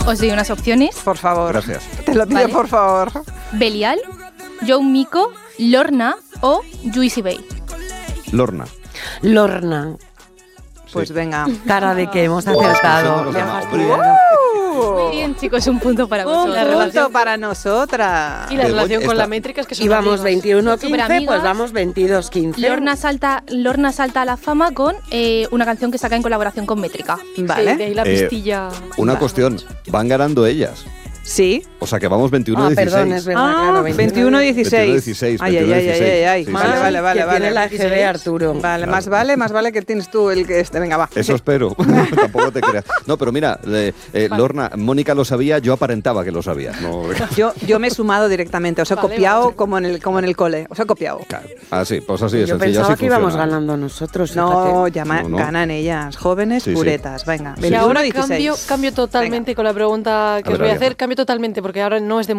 Os doy unas opciones. Por favor. Gracias. Te lo pido, Vale. por favor. Belial, Joan Miko, Lorna o Juicy Bay. Lorna. Lorna. Pues Sí. venga. Cara de que hemos Oh, acertado. los Me ha demás, fastidiado. Muy bien, chicos, un punto para Un vosotros. punto relación- para nosotras. Y la Pero relación con esta- la métrica es que son Íbamos amigas. 21-15, Superamigas. pues vamos 22-15. Lorna salta a la fama con una canción que saca en colaboración con Métrica. Vale. Sí, de ahí la pistilla. Una Vale. cuestión, van ganando ellas. Sí. O sea que vamos 21-16. Perdón, es verdad, claro. 21-16. 21-16, Ay, ay, ay, ay, ay. sí, Vale, sí. vale, vale, que vale. tiene la EGB Arturo. Vale, Claro. más vale que tienes tú el que Venga, va. Eso espero. Tampoco te creas. No, pero mira, Lorna, Mónica lo sabía, yo aparentaba que lo sabía. No, Yo me he sumado directamente. Os he Vale, copiado vale. como en el cole. Os he copiado. claro. Así, pues así de Yo sencillo. pensaba así que íbamos funciona. ganando nosotros. No, fíjate. No. ganan ellas. Jóvenes, Sí, sí. puretas. Venga. Sí, Y ahora 21-16. cambio totalmente con la pregunta que A os ver, voy a a ver. hacer. Cambio totalmente porque ahora no es de